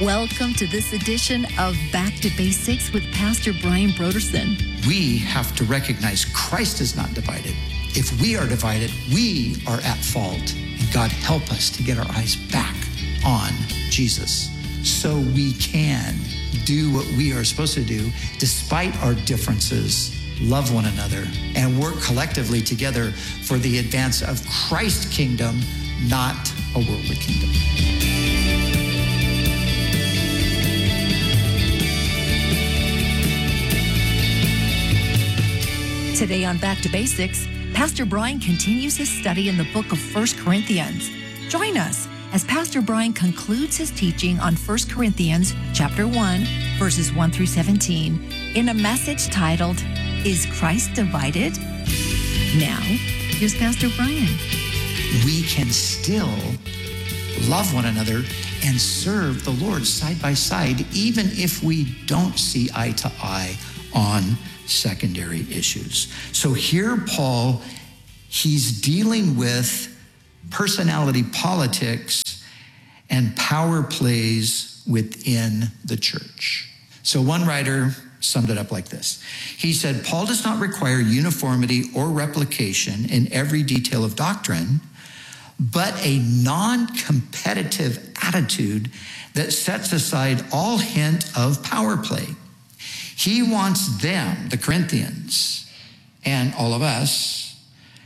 Welcome to this edition of Back to Basics with Pastor Brian Brodersen. We have to recognize Christ is not divided. If we are divided, we are at fault. And God, help us to get our eyes back on Jesus so we can do what we are supposed to do despite our differences, love one another, and work collectively together for the advance of Christ's kingdom, not a worldly kingdom. Today on Back to Basics, Pastor Brian continues his study in the book of 1 Corinthians. Join us as Pastor Brian concludes his teaching on 1 Corinthians chapter 1, verses 1 through 17, in a message titled, Is Christ Divided? Now, here's Pastor Brian. We can still love one another and serve the Lord side by side, even if we don't see eye to eye on secondary issues. So here, Paul, he's dealing with personality politics and power plays within the church. So one writer summed it up like this. He said, Paul does not require uniformity or replication in every detail of doctrine, but a non-competitive attitude that sets aside all hint of power play. He wants them, the Corinthians, and all of us,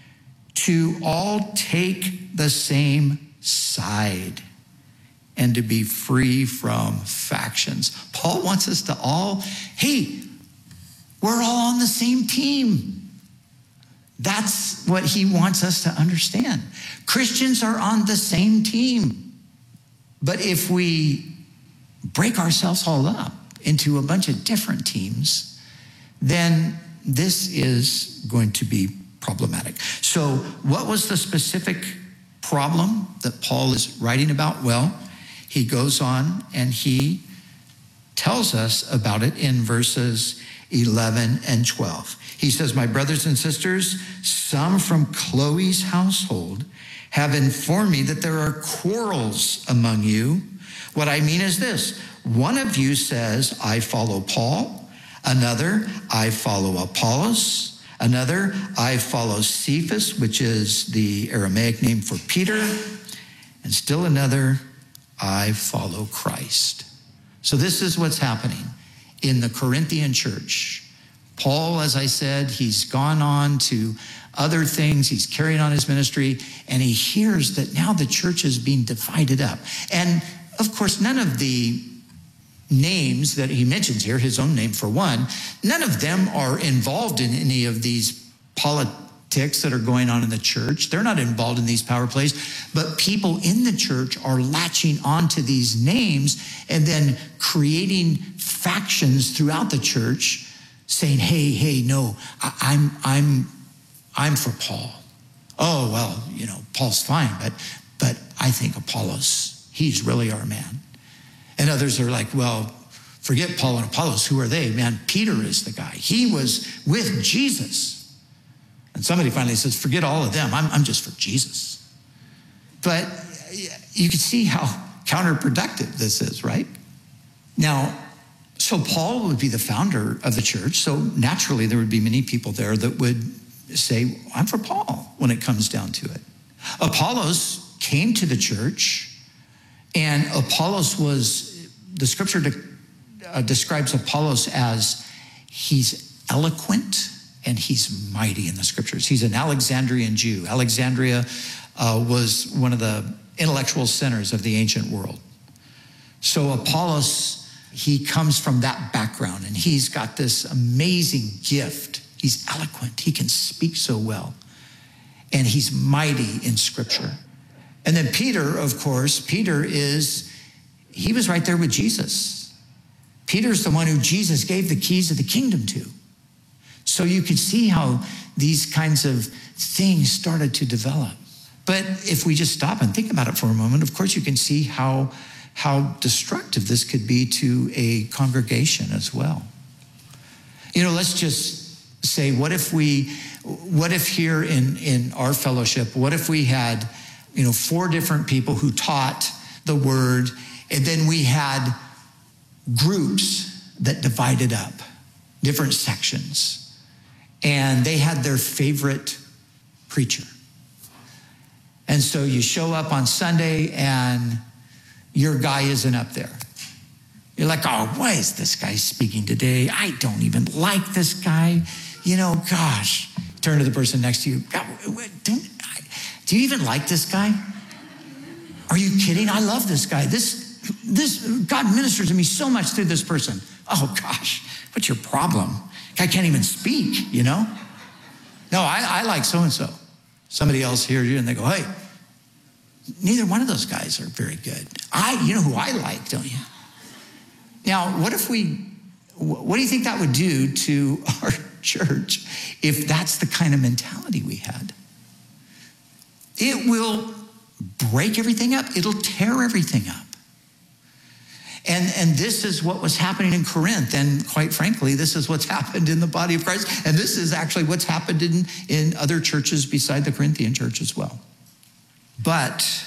to all take the same side and to be free from factions. Paul wants us to all, hey, we're all on the same team. That's what he wants us to understand. Christians are on the same team. But if we break ourselves all up into a bunch of different teams, then this is going to be problematic. So what was the specific problem that Paul is writing about? Well, he goes on and he tells us about it in verses 11 and 12. He says, my brothers and sisters, some from Chloe's household have informed me that there are quarrels among you. What I mean is this: one of you says, I follow Paul. Another, I follow Apollos. Another, I follow Cephas, which is the Aramaic name for Peter. And still another, I follow Christ. So this is what's happening in the Corinthian church. Paul, as I said, he's gone on to other things. He's carrying on his ministry, and he hears that now the church is being divided up. And of course, none of the names that he mentions here, his own name for one, none of them are involved in any of these politics that are going on in the church. They're not involved in these power plays, but people in the church are latching onto these names and then creating factions throughout the church, saying, hey, no, I'm for Paul. Oh, well, Paul's fine, but I think Apollos, he's really our man. And others are like, well, forget Paul and Apollos. Who are they? Man, Peter is the guy. He was with Jesus. And somebody finally says, forget all of them. I'm just for Jesus. But you can see how counterproductive this is, right? Now, so Paul would be the founder of the church. So naturally, there would be many people there that would say, I'm for Paul when it comes down to it. Apollos came to the church, and Apollos was, the scripture describes Apollos as he's eloquent and he's mighty in the scriptures. He's an Alexandrian Jew. Alexandria was one of the intellectual centers of the ancient world. So Apollos, he comes from that background, and he's got this amazing gift. He's eloquent. He can speak so well. And he's mighty in scripture. And then Peter, of course, he was right there with Jesus. Peter's the one who Jesus gave the keys of the kingdom to. So you could see how these kinds of things started to develop. But if we just stop and think about it for a moment, of course you can see how destructive this could be to a congregation as well. Let's just say, what if here in our fellowship, what if we had 4 different people who taught the word, and then we had groups that divided up, different sections. And they had their favorite preacher. And so you show up on Sunday and your guy isn't up there. You're like, oh, why is this guy speaking today? I don't even like this guy. You know, gosh. Turn to the person next to you. Do you even like this guy? Are you kidding? I love this guy. This God ministers to me so much through this person. Oh, gosh, what's your problem? Guy can't even speak, you know? No, I like so-and-so. Somebody else hears you and they go, hey, neither one of those guys are very good. You know who I like, don't you? Now, what do you think that would do to our church if that's the kind of mentality we had? It will break everything up. It'll tear everything up. And this is what was happening in Corinth. And quite frankly, this is what's happened in the body of Christ. And this is actually what's happened in other churches beside the Corinthian church as well. But